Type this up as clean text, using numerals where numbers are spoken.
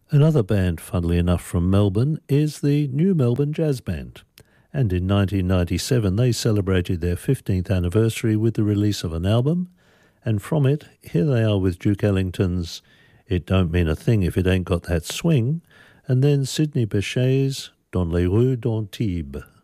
Another band, funnily enough, from Melbourne is the New Melbourne Jazz Band. And in 1997 they celebrated their 15th anniversary with the release of an album, and from it, here they are with Duke Ellington's It Don't Mean a Thing If It Ain't Got That Swing, and then Sidney Bechet's Dans les rues d'Antibes.